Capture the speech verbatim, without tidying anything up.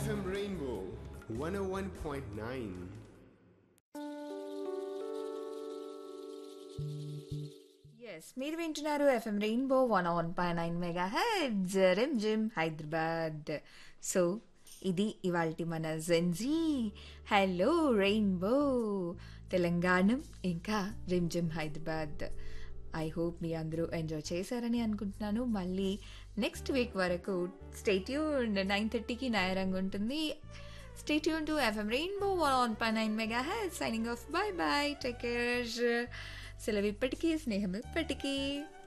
FM rainbow one ఓ one point nine. Yes మీరు వింటున్నారు FM rainbow one one point nine mega heads REM gym Hyderabad. So ఇది ఇవాల్టి మన Gen Z hello rainbow Telangana ఇంకా rim gym Hyderabad. I hope మీ అందరూ enjoy చేశారని అనుకుంటున్నాను. మళ్ళీ నెక్స్ట్ వీక్ వరకు స్టేట్యూన్ నైన్ థర్టీకి న్యాయరంగా ఉంటుంది. Stay tune to FM rainbow one one point nine mega head signing off. Bye bye, take care. సెలవు ఇప్పటికీ, స్నేహం ఇప్పటికీ.